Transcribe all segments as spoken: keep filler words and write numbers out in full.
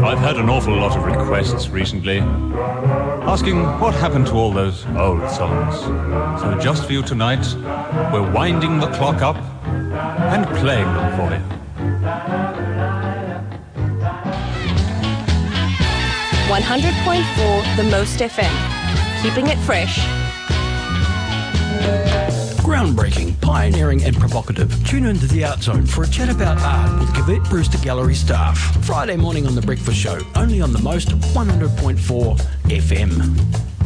I've had an awful lot of requests recently, asking what happened to all those old songs. So just for you tonight, we're winding the clock up and playing them for you. one hundred point four The Most F M. Keeping it fresh. Groundbreaking, pioneering and provocative. Tune into The Art Zone for a chat about art with Cavett Brewster Gallery staff. Friday morning on The Breakfast Show, only on The Most one hundred point four F M.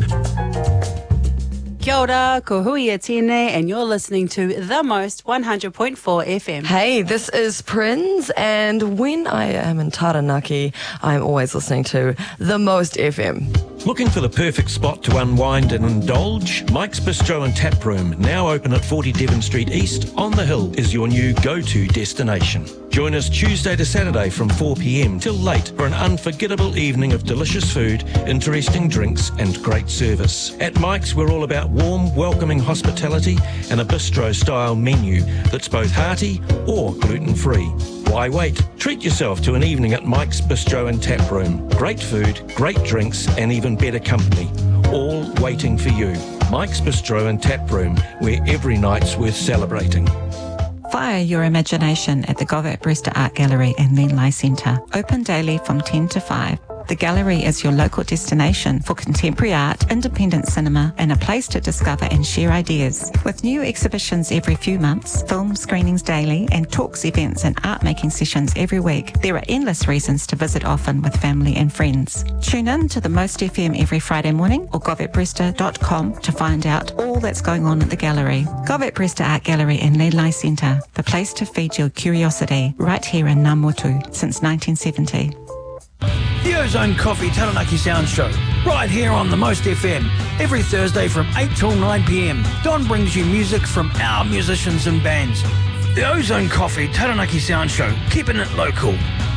Kia ora, ko hui e tēnei, and you're listening to The Most one hundred point four F M. Hey, this is Prinz, and when I am in Taranaki, I'm always listening to The Most F M. Looking for the perfect spot to unwind and indulge? Mike's Bistro and Tap Room, now open at forty Devon Street East, on the hill, is your new go-to destination. Join us Tuesday to Saturday from four p m till late for an unforgettable evening of delicious food, interesting drinks and great service. At Mike's, we're all about warm, welcoming hospitality and a bistro-style menu that's both hearty or gluten-free. Why wait? Treat yourself to an evening at Mike's Bistro and Tap Room. Great food, great drinks and even better company, all waiting for you. Mike's Bistro and Tap Room, where every night's worth celebrating. Fire your imagination at the Cavett Brewster Art Gallery and Lenlai Centre. Open daily from ten to five. The gallery is your local destination for contemporary art, independent cinema, and a place to discover and share ideas. With new exhibitions every few months, film screenings daily, and talks, events, and art-making sessions every week, there are endless reasons to visit often with family and friends. Tune in to The Most F M every Friday morning or cavett brewster dot com to find out all that's going on at the gallery. Cavett Brewster Art Gallery and Lenlai Centre, the place to feed your curiosity, right here in Ngāmotu since nineteen seventy. The Ozone Coffee Taranaki Sound Show, right here on The Most F M, every Thursday from eight till nine p m. Don brings you music from our musicians and bands. The Ozone Coffee Taranaki Sound Show, keeping it local.